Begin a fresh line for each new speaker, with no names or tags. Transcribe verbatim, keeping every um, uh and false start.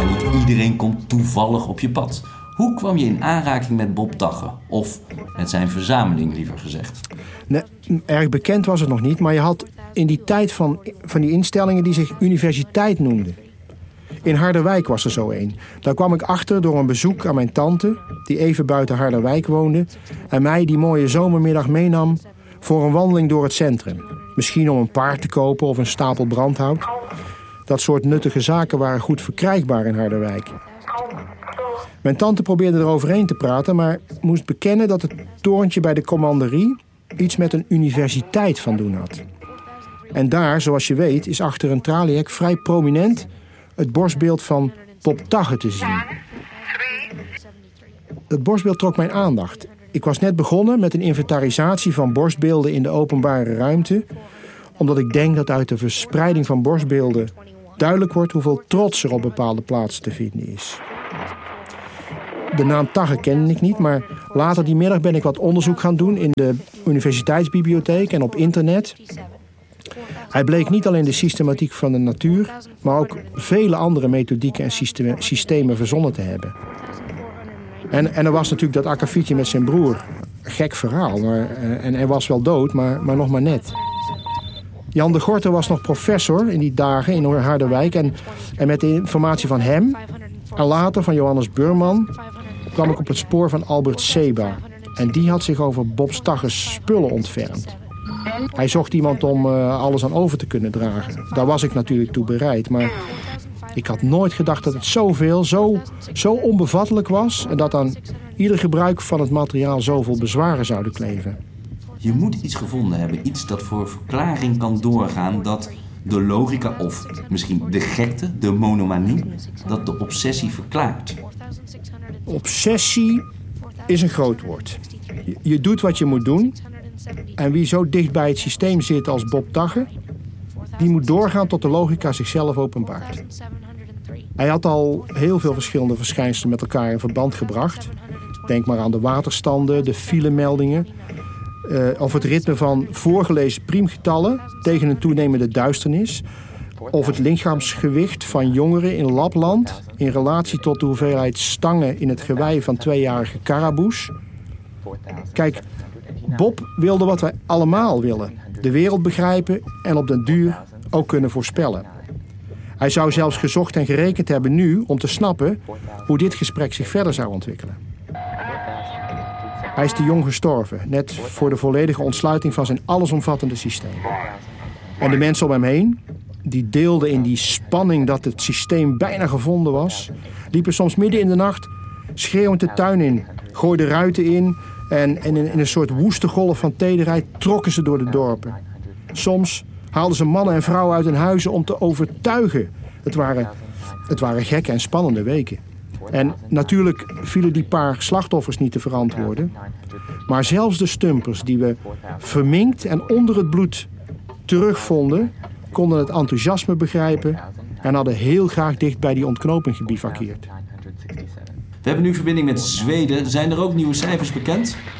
niet iedereen komt toevallig op je pad. Hoe kwam je in aanraking met Bob Tagge? Of met zijn verzameling, liever gezegd?
Nee, erg bekend was het nog niet, maar je had in die tijd van, van die instellingen die zich universiteit noemden. In Harderwijk was er zo een. Daar kwam ik achter door een bezoek aan mijn tante, die even buiten Harderwijk woonde, en mij die mooie zomermiddag meenam voor een wandeling door het centrum. Misschien om een paard te kopen of een stapel brandhout. Dat soort nuttige zaken waren goed verkrijgbaar in Harderwijk. Mijn tante probeerde eroverheen te praten, maar moest bekennen dat het torentje bij de commanderie iets met een universiteit van doen had. En daar, zoals je weet, is achter een traliehek vrij prominent het borstbeeld van Bob Tagge te zien. Het borstbeeld trok mijn aandacht. Ik was net begonnen met een inventarisatie van borstbeelden in de openbare ruimte, omdat ik denk dat uit de verspreiding van borstbeelden duidelijk wordt hoeveel trots er op bepaalde plaatsen te vinden is. De naam Tagge kende ik niet, maar later die middag ben ik wat onderzoek gaan doen in de universiteitsbibliotheek en op internet. Hij bleek niet alleen de systematiek van de natuur, maar ook vele andere methodieken en systemen verzonnen te hebben. En, en er was natuurlijk dat akkefietje met zijn broer. Gek verhaal, maar, en hij was wel dood, maar, maar nog maar net. Jan de Gorter was nog professor in die dagen in Harderwijk. En, en met de informatie van hem, en later van Johannes Burman, kwam ik op het spoor van Albert Seba. En die had zich over Bob Tagge's spullen ontfermd. Hij zocht iemand om uh, alles aan over te kunnen dragen. Daar was ik natuurlijk toe bereid, maar ik had nooit gedacht dat het zoveel, zo, zo onbevattelijk was en dat aan ieder gebruik van het materiaal zoveel bezwaren zouden kleven.
Je moet iets gevonden hebben, iets dat voor verklaring kan doorgaan, dat de logica of misschien de gekte, de monomanie, dat de obsessie verklaart.
Obsessie is een groot woord. Je, je doet wat je moet doen. En wie zo dicht bij het systeem zit als Bob Tagge, die moet doorgaan tot de logica zichzelf openbaart. Hij had al heel veel verschillende verschijnselen met elkaar in verband gebracht. Denk maar aan de waterstanden, de filemeldingen, uh, of het ritme van voorgelezen priemgetallen tegen een toenemende duisternis, of het lichaamsgewicht van jongeren in Lapland in relatie tot de hoeveelheid stangen in het gewei van tweejarige karaboes. Kijk, Bob wilde wat wij allemaal willen. De wereld begrijpen en op den duur ook kunnen voorspellen. Hij zou zelfs gezocht en gerekend hebben nu om te snappen hoe dit gesprek zich verder zou ontwikkelen. Hij is te jong gestorven, net voor de volledige ontsluiting van zijn allesomvattende systeem. En de mensen om hem heen, die deelden in die spanning dat het systeem bijna gevonden was, liepen soms midden in de nacht schreeuwend de tuin in, gooiden ruiten in en, en in, in een soort woeste golf van tederheid trokken ze door de dorpen. Soms haalden ze mannen en vrouwen uit hun huizen om te overtuigen. Het waren, het waren gekke en spannende weken. En natuurlijk vielen die paar slachtoffers niet te verantwoorden. Maar zelfs de stumpers die we verminkt en onder het bloed terugvonden, konden het enthousiasme begrijpen en hadden heel graag dicht bij die ontknoping gebivakkeerd.
We hebben nu verbinding met Zweden. Zijn er ook nieuwe cijfers bekend?